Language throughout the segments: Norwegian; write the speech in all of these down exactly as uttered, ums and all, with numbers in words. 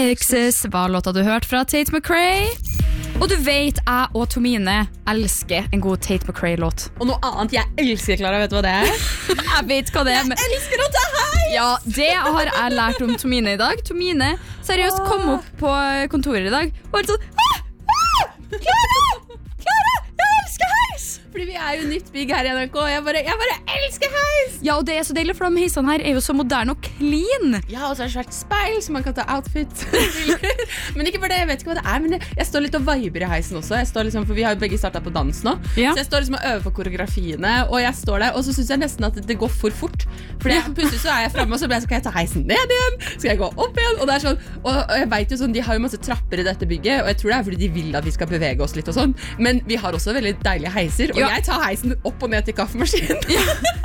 Texas var låta du hørte fra Tate McRae. Og du vet, jeg og Tomine elsker en god Tate McRae-låt. Og noe annet jeg elsker, Clara, vet du hva det er? Jeg vet hva det er. Men... Jeg elsker å ta heis! Ja, det har jeg lært om Tomine i dag. Tomine seriøst kom opp på kontoret i dag og var sånn ah! Ah! Clara! Clara! Jeg elsker heis! Fordi vi er jo nytt bygg her i N R K, og jeg bare, jeg bare elsker heis! Ja, og det er så deilig, for de heisene her er jo så moderne og clean. Ja, og så er det svært speil, så man kan ta outfit. Men ikke bare det, jeg vet ikke hva det er, men jeg, jeg står litt og viber i heisen også. Jeg står liksom, for vi har jo begge startet på dans nå, ja. Så jeg står liksom og øver på koreografiene, og jeg står der, og så synes jeg nesten at det går for fort. Fordi jeg, plutselig så er jeg fremme, og så blir jeg så, kan jeg ta heisen ned igjen? Skal jeg gå opp igjen? Og det er sånn, og, og jeg vet jo sånn, de har jo masse trapper i dette bygget, og jeg tror det er fordi de vil at vi skal bevege oss litt og sånn, men vi har også veldig deilige heiser, og ja. Jeg tar heisen opp og ned til kaffemaskinen. Ja.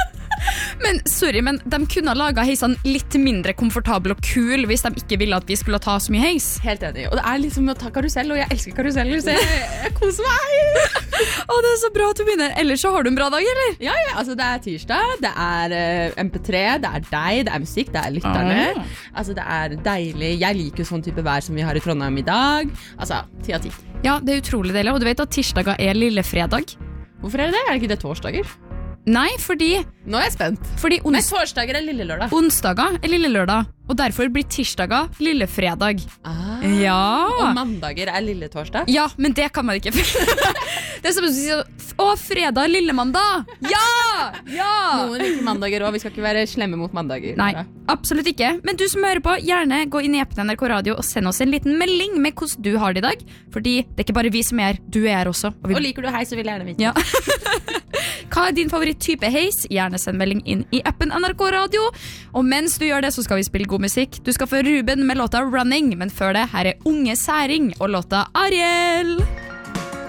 Men sorry, men de kunne ha laget heisene litt mindre komfortable og kul hvis de ikke ville at vi skulle ta så mye heis. Helt enig, og det er liksom å ta karusell, og jeg elsker karuseller, så jeg, jeg koser meg. Å, det er så bra, Tomine. Ellers så har du en bra dag, eller? Ja, ja, altså det er tirsdag, det er uh, M P tre, det er deg, det er musikk, det er lytterne. Ah. Altså det er deilig. Jeg liker jo sånn type vær som vi har i Trondheim i dag. Altså, ti av ti. Ja, det er utrolig deilig, og du vet at tirsdager er lille fredag. Hvorfor er det det? Er det ikke det torsdager? Nei, fordi... Nå er jeg spent. Fordi ons... Nei, torsdager er lille lørdag. Onsdager er lille lørdag, og derfor blir tirsdager lille fredag. Ah. Ja. Og mandager er lille torsdag? Ja, men det kan man ikke. Det er som å si å, fredag er lille mandag. Ja! Ja! Noen liker mandager også, vi skal ikke være slemme mot mandager. Nei, absolutt ikke. Men du som hører på, gjerne gå inn i appen N R K Radio og send oss en liten melding med hvordan du har det i dag. Fordi det er ikke bare vi som er her, du er her også. Og, vi... og liker du heis, så vil jeg gjerne vite. Ja. Hva er din favoritt-type heis? Gjerne send melding inn i appen N R K Radio. Og mens du gjør det, så skal vi spille god musikk. Du skal få Ruben med låta Running, men før det, her er Unge Særing og låta Ariel.